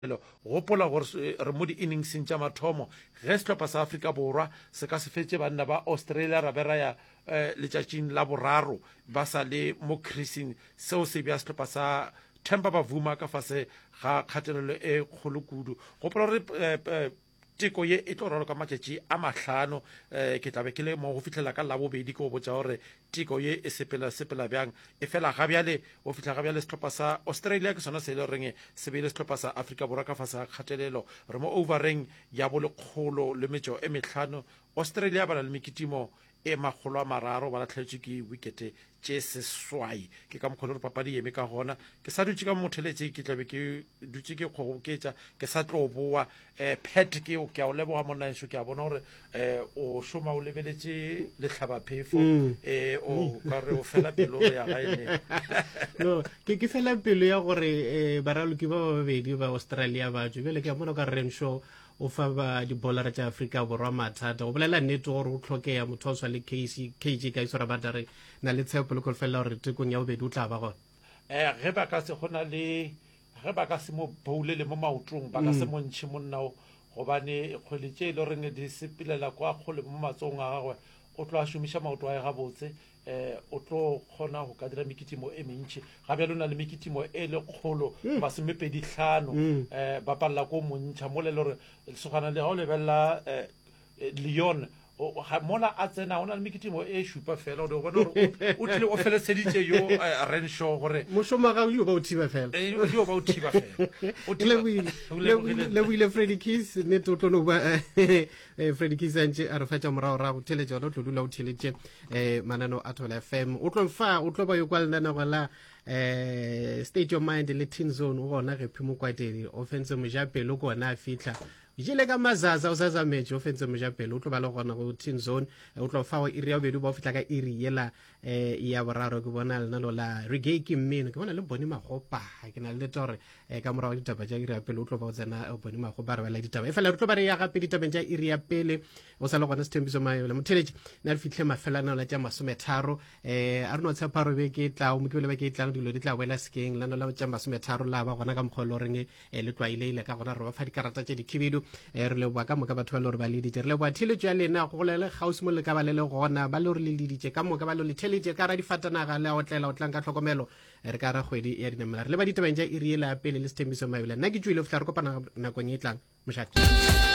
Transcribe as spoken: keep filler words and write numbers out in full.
gopola gore re mo di-inningseng tša mathomo ge sehlopha sa Afrika Borwa se ka se fetse banna ba Australia ra be ra ya letšatšing la boraro ba sa le mo creasing seo se bja sehlopha sa Temba Bavuma ka fase ga kgatelelo e kgolo kudu. Gopola gore teko ye e tlo ralo ka matšatši a mahlano ke tlabe ke le mo go fihlela ka labobedi ke go botša gore teko ye e sepela sepela bjang e fela gabjale o fihla gabjale sehlopha sa Australia ke sona se le reng se beile sehlopha sa Afrika Borwa ka fase ga kgatelelo re mo overeng ya bo lekgolo le metšo e mehlano. Australia ba na le mekitimo e magolo a mararo ba latlhetswe ke wickete tše seswai ke ka mokgolo re papadi eme ka gona ke sa dutse ka motheletše ke tlabe ke dutse ke kgoboketša ke sa tlo boa um pet ke ke a o leboga monnaešo ke a bona gore um o šoma o lebeletše lehlabaphefo um o ka re o fela pelo ya gaene no ke ke fela pelo ya gore baraloki ba babedi ba Australia ba tšwe bjale ke a bona ka rensho o fa ba dibolara tša Afrika Borwa mathata go bolela nnete gore o tlhokea motho o swa le K G ka isora batare na le tshepo le kolfela gore tekong ya bobedi o tla ba gona eh ge ba ka se gona le ge ba ka se mo boule le mo maotong ba ka se mo ntšhe monnao gobane kgweletše e le reng di sepelela kwa kgole mo matsong a gagwe o tlo a šomiša maoto a ga botse eh o tlo kgona go ka dira mekitimo e mentši gabe le na le mekitimo e le kgolo masomepedi hlano eh ba palla ko montšha mo le gore se gana le ga o lebella Leon mola a tsena ona le mekitimo e šupa fela o bona gore o tlile o feleseditše yo Renshaw gore mošoma ga yo ba o thiba fela yo ba o thiba fela o le buile Freddie Keys ne to tlo ba Freddie Keys ntse a re fatša morao ra go theletša ona o tlo dula o theletše eh manano a Thola F M o tlo fa o tlo ba yo kwa lenana go la eh State of Mind le Teen Zone o gona ge phimo kwatedi offensive mojapelo ko na fitla jile ka mazaza o sa zametše offensive mojapelo o tlo ba le gona go Teen Zone o tlo fa o iri ya bobedi ba o fitla ka iri yela eh ya boraro ke bona lenano la reggae ke mmino ke bona le bone magopa ke na le tore ka morago ditaba tša iri ya pele o tlo ba o tsena o bone magopa re ba la ditaba e fela re tlo ba re ya gape ditabeng tša iri ya pele o sa le gona Sethembiso Mayola motheletše na re fitlhe mafelana la tša masometharo eh a re no tsheparo be ke tla o mokele be ke tla dilo di tla wela skeng lana la tša masometharo la ba gona ka mokgolo reng e le tlwaile ka gona re ba fa dikarata tše dikhibidu e re le ba ka moka batho ba le gore ba le ditše re le ba theletše ya lena go golele gausi mo le ka ba le le gona ba le gore le ditše ka moka ba le le theletše ka ra difatanaga le a otlela o tlang ka tlhokomelo re ka ra kgwedi ya dinamela re le ba ditabeng tša iri la pele le Sethembiso Mayola nna ke tšwile o fihla re kopana nakong e tlang mošate